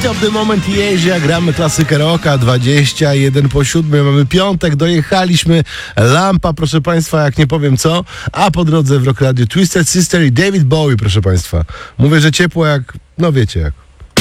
Heat of the Moment i Asia, gramy klasykę rocka, 21:07, mamy piątek, dojechaliśmy, lampa, proszę Państwa, jak nie powiem co, a po drodze w Rock Radio Twisted Sister i David Bowie, proszę Państwa. Mówię, że ciepło jak, no wiecie jak.